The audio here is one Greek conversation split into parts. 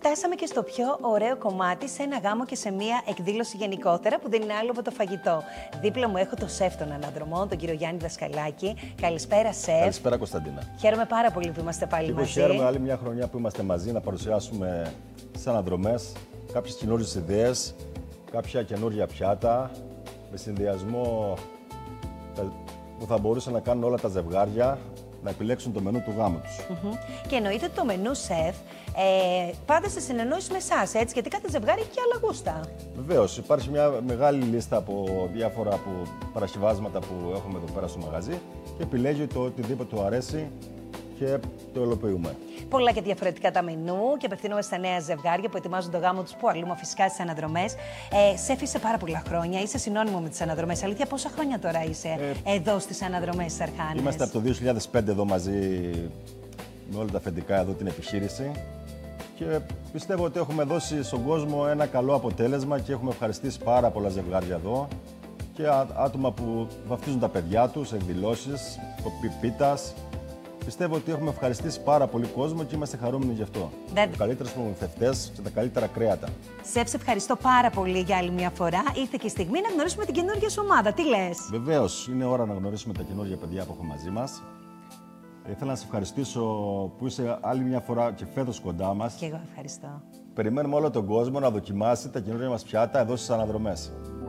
φτάσαμε και στο πιο ωραίο κομμάτι, σε ένα γάμο και σε μία εκδήλωση γενικότερα, που δεν είναι άλλο από το φαγητό. Δίπλα μου έχω το σεφ των αναδρομών, τον κύριο Γιάννη Δασκαλάκη. Καλησπέρα, σεφ. Καλησπέρα, Κωνσταντίνα. Χαίρομαι πάρα πολύ που είμαστε πάλι μαζί. Χαίρομαι άλλη μια χρονιά που είμαστε μαζί να παρουσιάσουμε στις αναδρομές κάποιες καινούριες ιδέες, κάποια καινούργια πιάτα, με συνδυασμό που θα μπορούσαν να κάνουν όλα τα ζευγάρια να επιλέξουν το μενού του γάμου τους. Και εννοείται ότι το μενού, σεφ, πάντα σε συνεννόηση με εσάς, έτσι, γιατί κάθε ζευγάρι έχει και άλλα γούστα. Βεβαίως, υπάρχει μια μεγάλη λίστα από διάφορα παρασκευάσματα που έχουμε εδώ πέρα στο μαγαζί και επιλέγει το οτιδήποτε του αρέσει και το υλοποιούμε. Πολλά και διαφορετικά τα μενού και απευθύνομαι στα νέα ζευγάρια που ετοιμάζουν το γάμο τους, που αλλού φυσικά στις αναδρομές. Σεφ, είσαι πάρα πολλά χρόνια, είσαι συνώνυμο με τις αναδρομές. Αλήθεια, πόσα χρόνια τώρα είσαι εδώ στις αναδρομές της Αρχάνης? Είμαστε από το 2005 εδώ μαζί με όλα τα αφεντικά εδώ την επιχείρηση και πιστεύω ότι έχουμε δώσει στον κόσμο ένα καλό αποτέλεσμα και έχουμε ευχαριστήσει πάρα πολλά ζευγάρια εδώ και άτομα που βαφτίζουν τα παιδιά τους, εκδηλώσεις, πίτας. Πιστεύω ότι έχουμε ευχαριστήσει πάρα πολύ κόσμο και είμαστε χαρούμενοι γι' αυτό. Οι καλύτερους προμηθευτές και τα καλύτερα κρέατα. Σεφ, σε ευχαριστώ πάρα πολύ για άλλη μια φορά. Ήρθε και η στιγμή να γνωρίσουμε την καινούργια σου ομάδα. Τι λες? Βεβαίως, είναι ώρα να γνωρίσουμε τα καινούργια παιδιά που έχουμε μαζί μας. Ήθελα να σε ευχαριστήσω που είσαι άλλη μια φορά και φέτος κοντά μας. Και εγώ ευχαριστώ. Περιμένουμε όλο τον κόσμο να δοκιμάσει τα καινούργια μας πιάτα εδώ στις αναδρομές.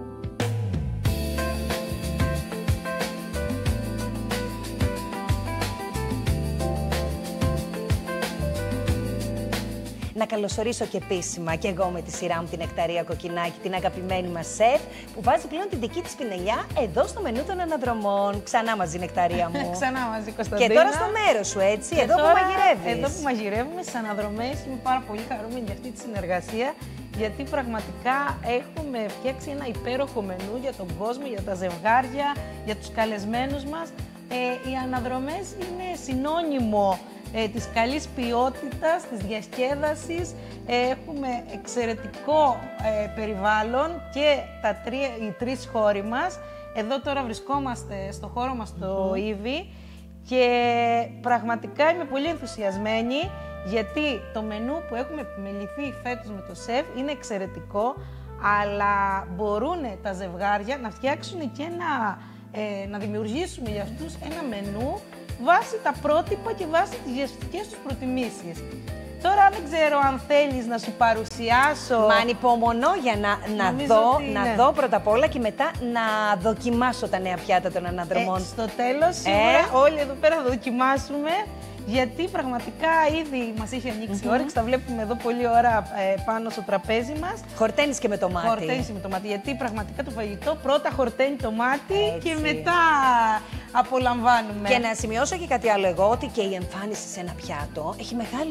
Να καλωσορίσω και επίσημα και εγώ με τη σειρά μου την Νεκταρία Κοκκινάκη, την αγαπημένη μας σεφ, που βάζει πλέον την δική της πινελιά εδώ στο μενού των αναδρομών. Ξανά μαζί, Νεκταρία μου. Ξανά μαζί, Κωνσταντίνα. Και τώρα στο μέρος σου, έτσι, εδώ που μαγειρεύεις. Εδώ που μαγειρεύουμε στις αναδρομές. Είμαι πάρα πολύ χαρούμενη για αυτή τη συνεργασία, γιατί πραγματικά έχουμε φτιάξει ένα υπέροχο μενού για τον κόσμο, για τα ζευγάρια, για τους καλεσμένους μας. Οι αναδρομές είναι συνώνυμο της καλής ποιότητας, της διασκέδασης. Έχουμε εξαιρετικό περιβάλλον και οι τρεις χώροι μας. Εδώ τώρα βρισκόμαστε στο χώρο μας το Ήβι και πραγματικά είμαι πολύ ενθουσιασμένη, γιατί το μενού που έχουμε επιμεληθεί φέτος με το σεφ είναι εξαιρετικό, αλλά μπορούν τα ζευγάρια να φτιάξουν και να δημιουργήσουμε για αυτούς ένα μενού βάσει τα πρότυπα και βάσει τις διαστικές τους προτιμήσεις. Τώρα δεν ξέρω αν θέλεις να σου παρουσιάσω. Μα ανυπομονώ για να δω πρώτα απ' όλα και μετά να δοκιμάσω τα νέα πιάτα των αναδρομών. Στο τέλος σίγουρα όλοι εδώ πέρα θα δοκιμάσουμε, γιατί πραγματικά ήδη μας έχει ανοίξει η όρεξη. Τα βλέπουμε εδώ πολλή ώρα πάνω στο τραπέζι μας. Χορταίνεις και με το μάτι. Χορταίνεις με το μάτι, γιατί πραγματικά το φαγητό πρώτα χορταίνει το μάτι και μετά απολαμβάνουμε. Και να σημειώσω και κάτι άλλο εγώ, ότι και η εμφάνιση σε ένα πιάτο έχει μεγάλη